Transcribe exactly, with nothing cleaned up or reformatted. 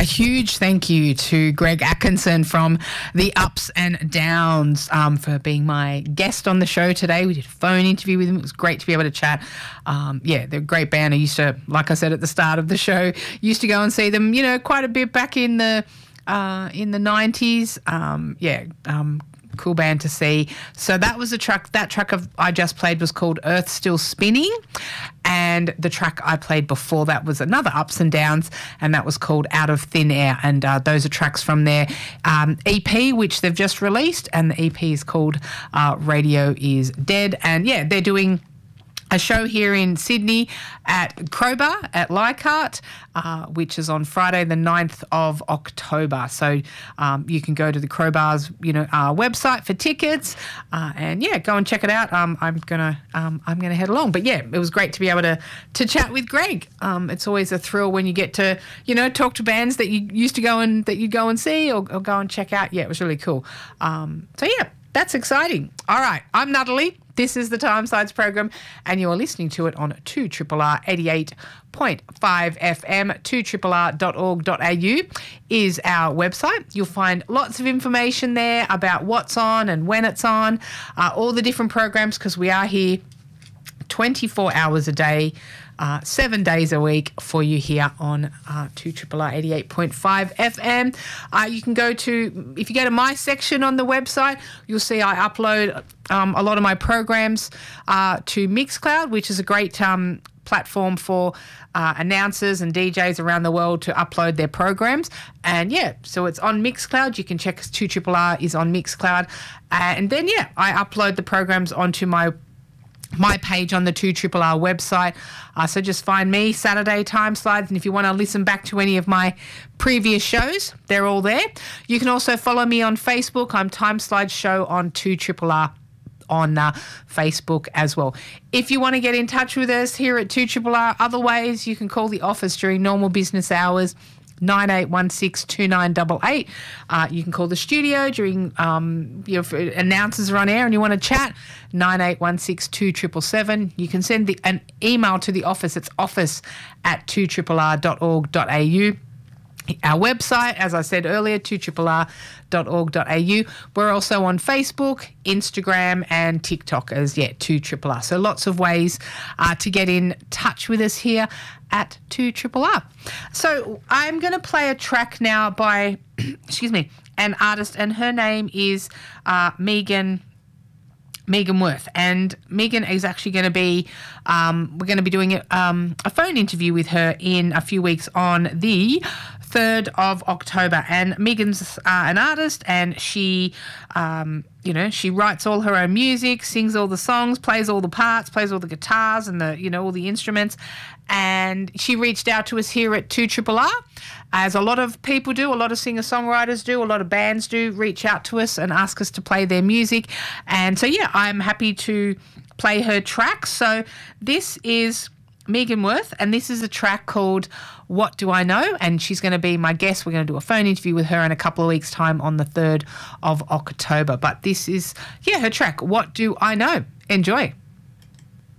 huge thank you to Greg Atkinson from The Ups and Downs um, for being my guest on the show today. We did a phone interview with him. It was great to be able to chat. Um, yeah, they're a great band. I used to, like I said at the start of the show, used to go and see them, you know, quite a bit back in the uh, in the nineties. Um, yeah, um, cool band to see. So that was a track, that track of I just played was called Earth Still Spinning, and the track I played before that was another Ups and Downs, and that was called Out of Thin Air, and uh, those are tracks from their um, E P, which they've just released, and the E P is called uh, Radio Is Dead, and yeah, they're doing a show here in Sydney at Crowbar at Leichhardt, uh, which is on Friday the ninth of October. So um, you can go to the Crowbar's, you know, uh, website for tickets, uh, and yeah, go and check it out. Um, I'm gonna um, I'm gonna head along. But yeah, it was great to be able to to chat with Greg. Um, it's always a thrill when you get to, you know, talk to bands that you used to go and that you go and see or, or go and check out. Yeah, it was really cool. Um, so yeah, that's exciting. All right, I'm Natalie. This is the Timesides program, and you are listening to it on two R R R eighty-eight point five F M. two R R R dot org dot A U is our website. You'll find lots of information there about what's on and when it's on, uh, all the different programs, because we are here twenty-four hours a day, uh, seven days a week for you here on uh, two R R R eighty-eight point five F M. Uh, you can go to, if you go to my section on the website, you'll see I upload um, a lot of my programs uh, to Mixcloud, which is a great um, platform for uh, announcers and D Js around the world to upload their programs. And yeah, so it's on Mixcloud. You can check two R R R is on Mixcloud. Uh, and then yeah, I upload the programs onto my my page on the two R R R website. Uh, so just find me, Saturday Timeslides, and if you want to listen back to any of my previous shows, they're all there. You can also follow me on Facebook. I'm Timeslides Show on two R R R on uh, Facebook as well. If you want to get in touch with us here at two R R R, other ways, you can call the office during normal business hours, nine eight one six, two nine eight eight. Uh, you can call the studio during, um, you know, if announcers are on air and you want to chat, nine eight one six, two seven seven seven. You can send the, an email to the office. It's office at two R R R dot org dot A U. Our website, as I said earlier, two R R R dot org dot A U. We're also on Facebook, Instagram and TikTok as, yeah, two R R R. So lots of ways uh, to get in touch with us here at two R R R. So I'm going to play a track now by, excuse me, an artist, and her name is uh, Megan Megan Worth, and Megan is actually going to be, um, we're going to be doing a, um, a phone interview with her in a few weeks on the third of October. And Megan's uh, an artist, and she, um, you know, she writes all her own music, sings all the songs, plays all the parts, plays all the guitars and the, you know, all the instruments. And she reached out to us here at two R R R, as a lot of people do, a lot of singer-songwriters do, a lot of bands do, reach out to us and ask us to play their music. And so, yeah, I'm happy to play her tracks. So this is Megan Worth, and this is a track called What Do I Know? And she's going to be my guest. We're going to do a phone interview with her in a couple of weeks' time on the third of October. But this is, yeah, her track, What Do I Know? Enjoy.